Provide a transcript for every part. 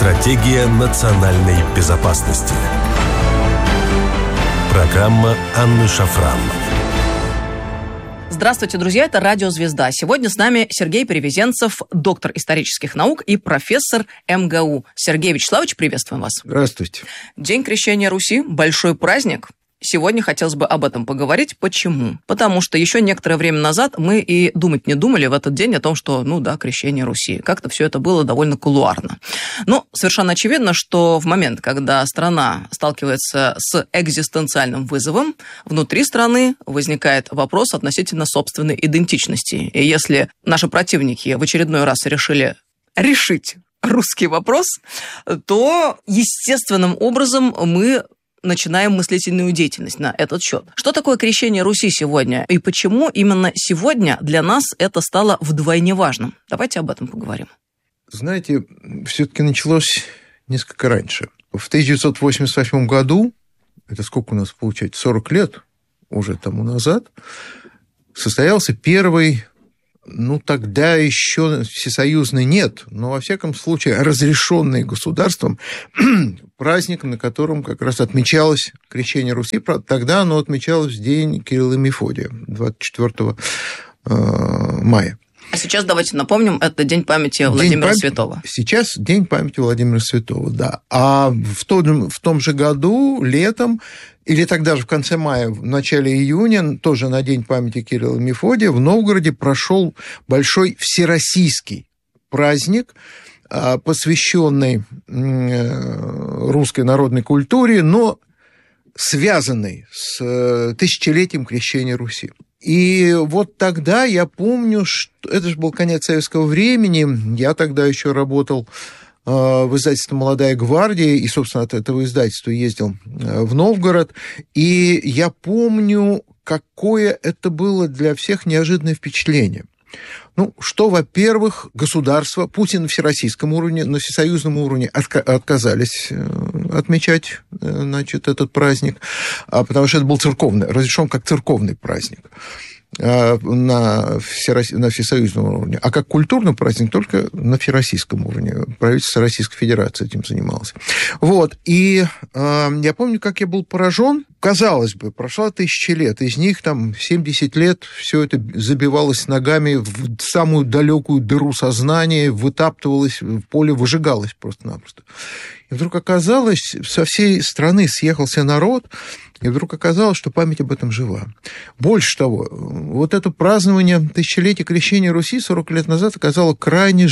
Стратегия национальной безопасности. Программа Анны Шафран. Здравствуйте, друзья, это Радио Звезда. Сегодня с нами Сергей Перевезенцев, доктор исторических наук и профессор МГУ. Сергей Вячеславович, приветствуем вас. Здравствуйте. День Крещения Руси – большой праздник. Сегодня хотелось бы об этом поговорить. Почему? Потому что еще некоторое время назад мы и думать не думали в этот день о том, что, крещение Руси. Как-то все это было довольно кулуарно. Но совершенно очевидно, что в момент, когда страна сталкивается с экзистенциальным вызовом, внутри страны возникает вопрос относительно собственной идентичности. И если наши противники в очередной раз решили решить русский вопрос, то естественным образом мы начинаем мыслительную деятельность на этот счет. Что такое крещение Руси сегодня? И почему именно сегодня для нас это стало вдвойне важным? Давайте об этом поговорим. Знаете, все-таки началось несколько раньше. В 1988 году, это сколько у нас получается, 40 лет уже тому назад, состоялся первый, тогда еще всесоюзный нет, но, во всяком случае, разрешенный государством праздник, на котором как раз отмечалось крещение Руси. Тогда оно отмечалось в день Кирилла и Мефодия, 24 мая. А сейчас давайте напомним, это День памяти Владимира Святого. Сейчас День памяти Владимира Святого, да. А в том же году, летом, или тогда же в конце мая, в начале июня, тоже на День памяти Кирилла и Мефодия, в Новгороде прошел большой всероссийский праздник, посвященный русской народной культуре, но связанный с тысячелетием крещения Руси. И вот тогда я помню, что это же был конец советского времени, я тогда еще работал в издательстве «Молодая гвардия», и, собственно, от этого издательства ездил в Новгород, и я помню, какое это было для всех неожиданное впечатление. Что, во-первых, государство, Путин на всероссийском уровне, на всесоюзном уровне отказались отмечать, этот праздник, потому что это был церковный, разрешен как церковный праздник на всесоюзном уровне, а как культурный праздник только на всероссийском уровне. Правительство Российской Федерации этим занималось. И я помню, как я был поражен. Казалось бы, прошло 1000 лет, из них 70 лет все это забивалось ногами в самую далекую дыру сознания, вытаптывалось в поле, выжигалось просто-напросто. И вдруг оказалось, со всей страны съехался народ, и вдруг оказалось, что память об этом жива. Больше того, вот это празднование тысячелетия крещения Руси 40 лет назад оказало крайне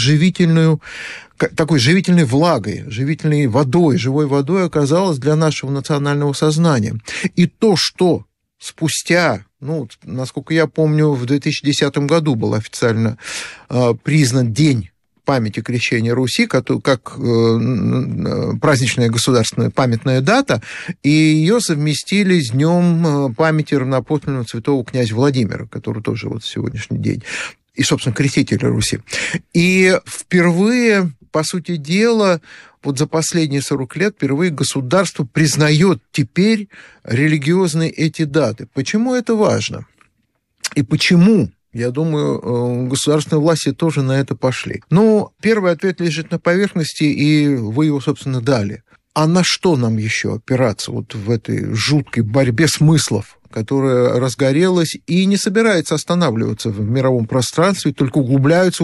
такой живительной влагой, живительной водой, живой водой оказалось для нашего национального сознания. И то, что спустя, насколько я помню, в 2010 году был официально признан День памяти крещения Руси, как праздничная государственная памятная дата, и ее совместили с Днем памяти равноподлинного святого князя Владимира, который тоже сегодняшний день, и, крестителя Руси. И впервые, по сути дела, за последние 40 лет впервые государство признает теперь религиозные эти даты. Почему это важно? И почему? Я думаю, государственные власти тоже на это пошли. Первый ответ лежит на поверхности, и вы его, собственно, дали. А на что нам еще опираться в этой жуткой борьбе смыслов, которая разгорелась и не собирается останавливаться в мировом пространстве, только углубляются.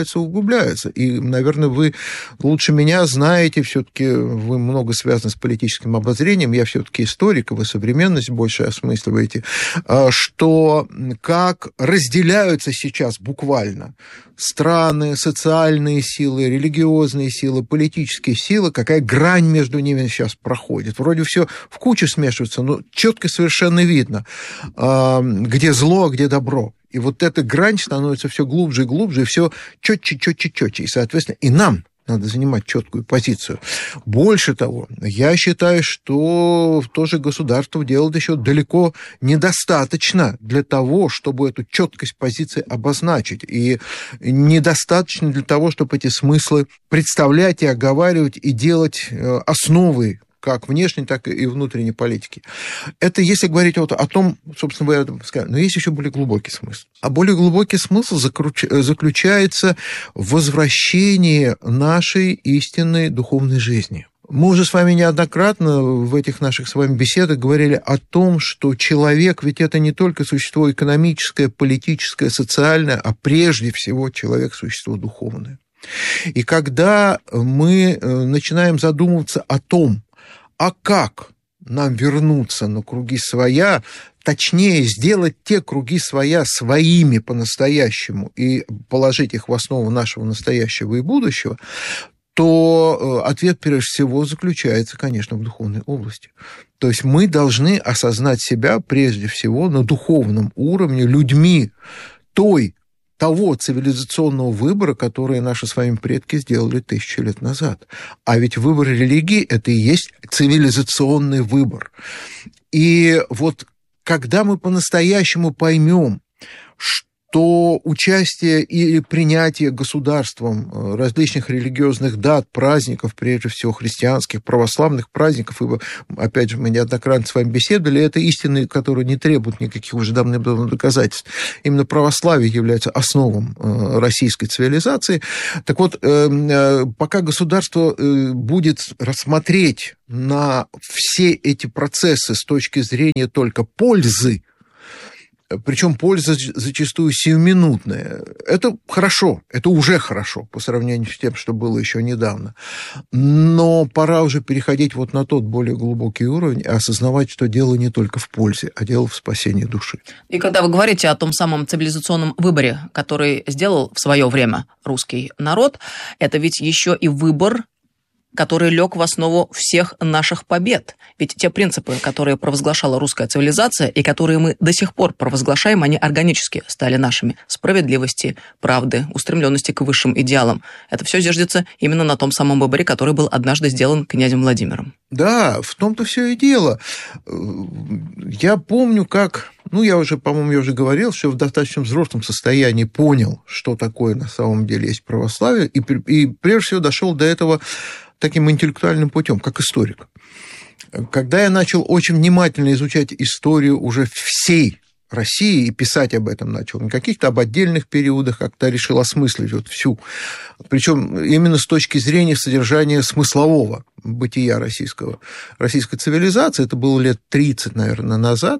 И, наверное, вы лучше меня знаете, все-таки вы много связаны с политическим обозрением, я все-таки историк, и вы современность больше осмысливаете, что как разделяются сейчас буквально страны, социальные силы, религиозные силы, политические силы, какая грань между ними сейчас проходит. Вроде все в кучу смешивается, но четко совершенно видно, где зло, а где добро. И эта грань становится все глубже и глубже, и все четче. И, соответственно, и нам надо занимать четкую позицию. Больше того, я считаю, что тоже государство делает еще далеко недостаточно для того, чтобы эту четкость позиции обозначить. И недостаточно для того, чтобы эти смыслы представлять и оговаривать, и делать основой как внешней, так и внутренней политики. Это если говорить вот о том, собственно, вы это сказали, но есть еще более глубокий смысл. А более глубокий смысл заключается в возвращении нашей истинной духовной жизни. Мы уже с вами неоднократно в этих наших с вами беседах говорили о том, что человек ведь это не только существо экономическое, политическое, социальное, а прежде всего человек – существо духовное. И когда мы начинаем задумываться о том, а как нам вернуться на круги своя, точнее, сделать те круги своя своими по-настоящему и положить их в основу нашего настоящего и будущего, то ответ, прежде всего, заключается, конечно, в духовной области. То есть мы должны осознать себя, прежде всего, на духовном уровне людьми того цивилизационного выбора, который наши с вами предки сделали 1000 лет назад. А ведь выбор религии – это и есть цивилизационный выбор. И вот когда мы по-настоящему поймем, что участие и принятие государством различных религиозных дат, праздников, прежде всего христианских, православных праздников, ибо, опять же, мы неоднократно с вами беседовали, это истины, которые не требуют никаких уже давным-давно доказательств. Именно православие является основом российской цивилизации. Так вот, пока государство будет рассмотреть на все эти процессы с точки зрения только пользы, причем польза зачастую сиюминутная. Это хорошо, это уже хорошо по сравнению с тем, что было еще недавно. Но пора уже переходить вот на тот более глубокий уровень и осознавать, что дело не только в пользе, а дело в спасении души. И когда вы говорите о том самом цивилизационном выборе, который сделал в свое время русский народ, это ведь еще и выбор, который лег в основу всех наших побед. Ведь те принципы, которые провозглашала русская цивилизация и которые мы до сих пор провозглашаем, они органически стали нашими. Справедливости, правды, устремленности к высшим идеалам. Это все зиждется именно на том самом выборе, который был однажды сделан князем Владимиром. Да, в том-то все и дело. Я помню, как... я уже говорил, что в достаточно взрослом состоянии понял, что такое на самом деле есть православие, и прежде всего дошел до этого таким интеллектуальным путем, как историк. Когда я начал очень внимательно изучать историю уже всей России и писать об этом начал, не каких-то об отдельных периодах, как-то решил осмыслить вот всю, причем именно с точки зрения содержания смыслового бытия российской цивилизации, это было лет 30, наверное, назад,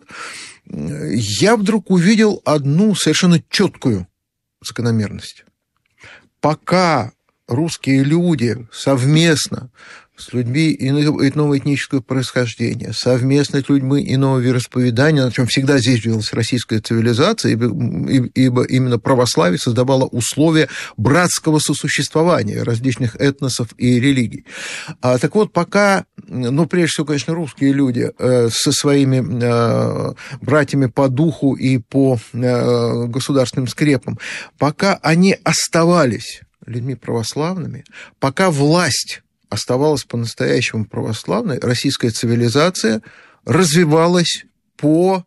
я вдруг увидел одну совершенно четкую закономерность. Пока русские люди совместно с людьми иного этнического происхождения, совместно с людьми иного вероисповедания, на чем всегда зиждилась российская цивилизация, ибо именно православие создавало условия братского сосуществования различных этносов и религий. Так вот, пока, прежде всего, конечно, русские люди со своими братьями по духу и по государственным скрепам, пока они оставались людьми православными, пока власть оставалась по-настоящему православной, российская цивилизация развивалась по,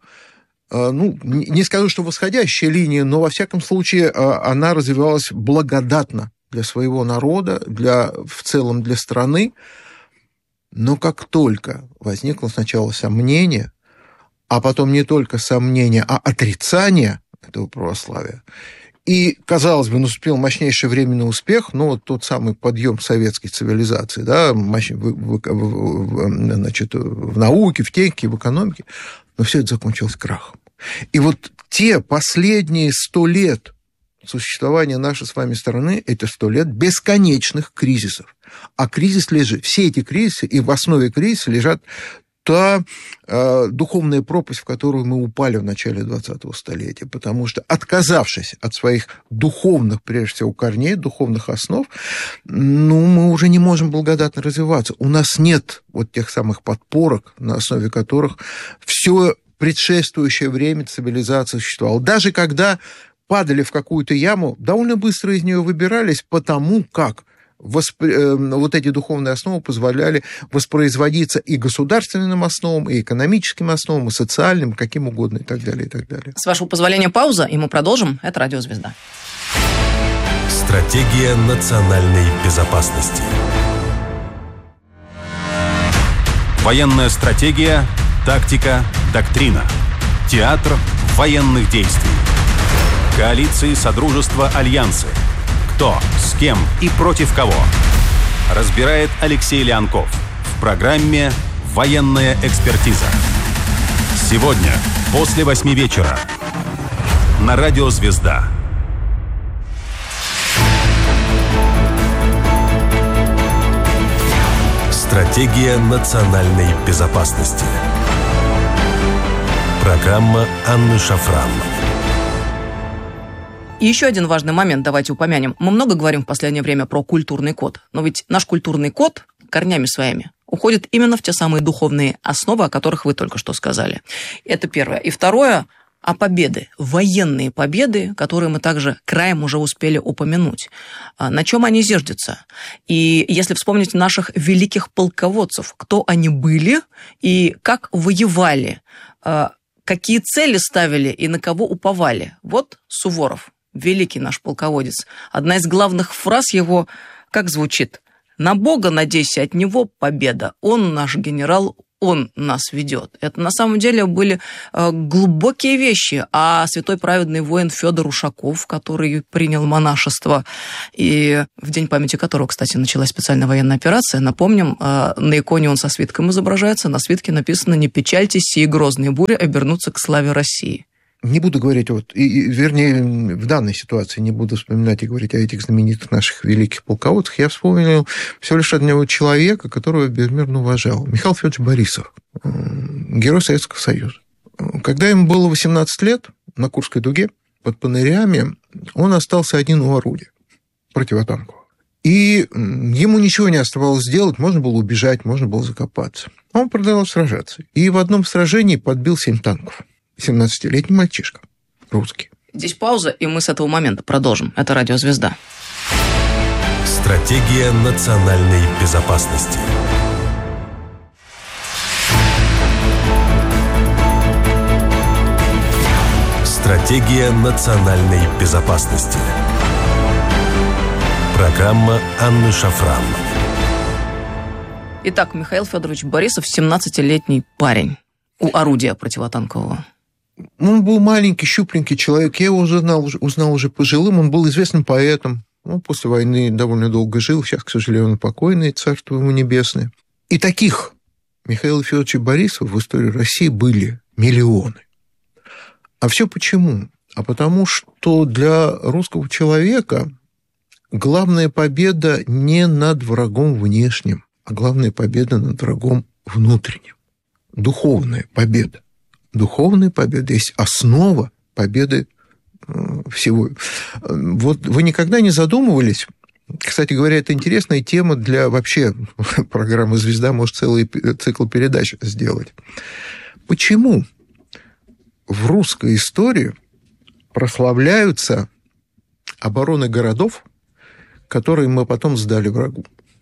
не скажу, что восходящей линии, но, во всяком случае, она развивалась благодатно для своего народа, в целом для страны. Но как только возникло сначала сомнение, а потом не только сомнение, а отрицание этого православия, и, казалось бы, наступил мощнейший временный успех, тот самый подъем советской цивилизации, да, в науке, в технике, в экономике, но все это закончилось крахом. И вот те последние 100 лет существования нашей с вами страны, это 100 лет бесконечных кризисов. А кризис лежит, все эти кризисы, и в основе кризиса лежат та духовная пропасть, в которую мы упали в начале 20-го столетия, потому что, отказавшись от своих духовных, прежде всего, корней, духовных основ, мы уже не можем благодатно развиваться. У нас нет вот тех самых подпорок, на основе которых все предшествующее время цивилизация существовала. Даже когда падали в какую-то яму, довольно быстро из нее выбирались, потому как вот эти духовные основы позволяли воспроизводиться и государственным основам, и экономическим основам, и социальным, каким угодно, и так далее, и так далее. С вашего позволения, пауза, и мы продолжим. Это «Радио Звезда». Стратегия национальной безопасности. Военная стратегия, тактика, доктрина. Театр военных действий. Коалиции, содружества, альянсы. Кто, с кем и против кого. Разбирает Алексей Леонков в программе «Военная экспертиза». Сегодня, после 8 вечера. На радио «Звезда». Стратегия национальной безопасности. Программа Анны Шафран. И еще один важный момент давайте упомянем. Мы много говорим в последнее время про культурный код, но ведь наш культурный код корнями своими уходит именно в те самые духовные основы, о которых вы только что сказали. Это первое. И второе, а победы, военные победы, которые мы также краем уже успели упомянуть. На чем они зиждятся? И если вспомнить наших великих полководцев, кто они были и как воевали, какие цели ставили и на кого уповали. Вот Суворов, великий наш полководец. Одна из главных фраз его, как звучит: «На Бога надейся, от Него победа. Он наш генерал, Он нас ведет». Это на самом деле были глубокие вещи. А святой праведный воин Федор Ушаков, который принял монашество, и в день памяти которого, кстати, началась специальная военная операция, напомним, на иконе он со свитком изображается, на свитке написано: «Не печальтесь, сии грозные бури обернутся к славе России». Не буду говорить, вернее, в данной ситуации не буду вспоминать и говорить о этих знаменитых наших великих полководцах. Я вспомнил всего лишь одного человека, которого я безмерно уважал. Михаил Федорович Борисов, герой Советского Союза. Когда ему было 18 лет, на Курской дуге, под Панырями, он остался один у орудия противотанкового. И ему ничего не оставалось сделать, можно было убежать, можно было закопаться. Он продолжал сражаться. И в одном сражении подбил 7 танков. 17-летний мальчишка, русский. Здесь пауза, и мы с этого момента продолжим. Это «Радио Звезда». Стратегия национальной безопасности. Стратегия национальной безопасности. Программа Анны Шафран. Итак, Михаил Федорович Борисов, 17-летний парень у орудия противотанкового. Он был маленький, щупленький человек. Я его узнал уже пожилым. Он был известным поэтом. Он после войны довольно долго жил. Сейчас, к сожалению, он покойный, царство ему небесное. И таких Михаила Федоровича Борисова в истории России были миллионы. А все почему? А потому что для русского человека главная победа не над врагом внешним, а главная победа над врагом внутренним. Духовная победа. Духовная победа есть основа победы всего. Вот вы никогда не задумывались, кстати говоря, это интересная тема для вообще программы «Звезда» может целый цикл передач сделать. Почему в русской истории прославляются обороны городов, которые мы потом сдали врагу?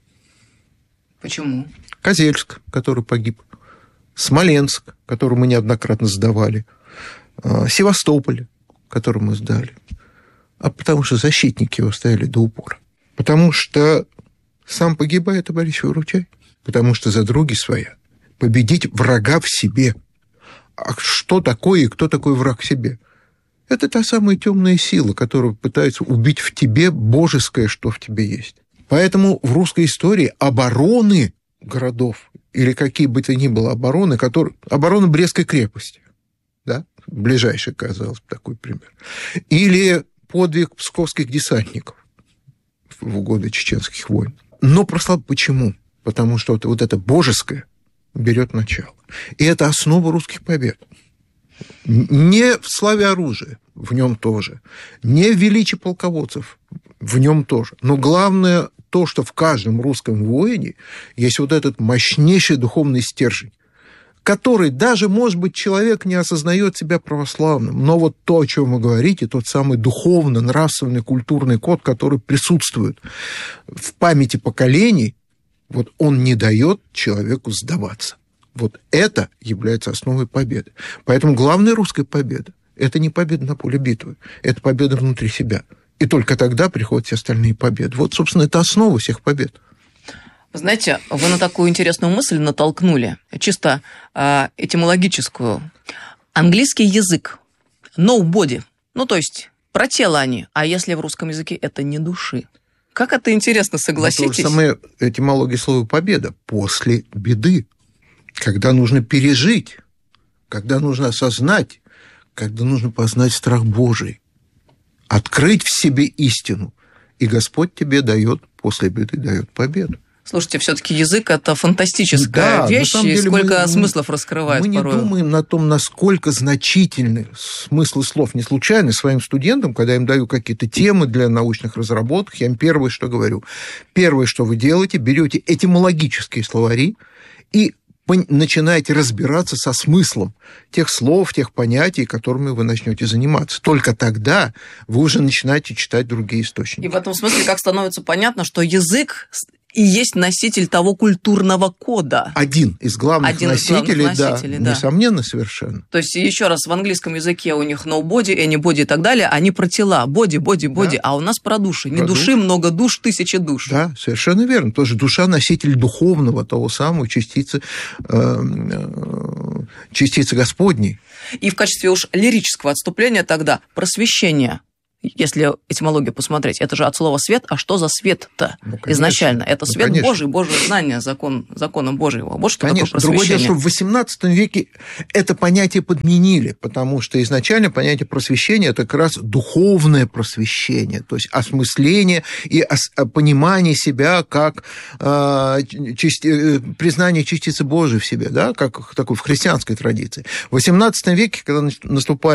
Почему? Козельск, который погиб, Смоленск, который мы неоднократно сдавали, Севастополь, который мы сдали. А потому что защитники его стояли до упора. Потому что сам погибает, а Борис выручай. Потому что за други своя. Победить врага в себе. А что такое и кто такой враг в себе? Это та самая темная сила, которая пытается убить в тебе божеское, что в тебе есть. Поэтому в русской истории обороны городов или какие бы то ни было обороны, оборона Брестской крепости, да, ближайший, казалось бы, такой пример, или подвиг псковских десантников в годы чеченских войн. Но почему? Потому что вот это божеское берет начало. И это основа русских побед. Не в славе оружия, в нем тоже, не в величии полководцев, в нем тоже. Но главное то, что в каждом русском воине есть вот этот мощнейший духовный стержень, который даже, может быть, человек не осознает себя православным, но вот то, о чем вы говорите, тот самый духовно-нравственный культурный код, который присутствует в памяти поколений, вот он не дает человеку сдаваться. Вот это является основой победы. Поэтому главная русская победа – это не победа на поле битвы, это победа внутри себя. И только тогда приходят все остальные победы. Вот, собственно, это основа всех побед. Знаете, вы на такую интересную мысль натолкнули, чисто этимологическую. Английский язык nobody, то есть про тело они, а если в русском языке это не души. Как это интересно, согласитесь? То же самое этимология слова «победа» – после беды, когда нужно пережить, когда нужно осознать, когда нужно познать страх Божий, открыть в себе истину, и Господь тебе дает, после беды дает победу. Слушайте, все-таки язык – это фантастическая вещь, и сколько смыслов раскрывает порой. Мы не думаем на том, насколько значительны смыслы слов. Не случайно своим студентам, когда я им даю какие-то темы для научных разработок, я им первое, что говорю. Первое, что вы делаете, берете этимологические словари и начинаете разбираться со смыслом тех слов, тех понятий, которыми вы начнете заниматься. Только тогда вы уже начинаете читать другие источники. И в этом смысле как становится понятно, что язык и есть носитель того культурного кода. Один из главных носителей, да, несомненно, совершенно. То есть, еще раз, в английском языке у них nobody, anybody и так далее, они про тела, body, да. А у нас про души. Не души, много душ, тысячи душ. Да, совершенно верно. Тоже душа – носитель духовного, того самого, частицы Господней. И в качестве уж лирического отступления тогда просвещение. Если этимологию посмотреть, это же от слова «свет», а что за свет-то изначально? Это свет Божий, Божие знание, закона Божьего. Вот что такое просвещение. Другое дело, что в XVIII веке это понятие подменили, потому что изначально понятие просвещения – это как раз духовное просвещение, то есть осмысление и понимание себя как признание частицы Божией в себе, да, как такой в христианской традиции. В XVIII веке, когда наступает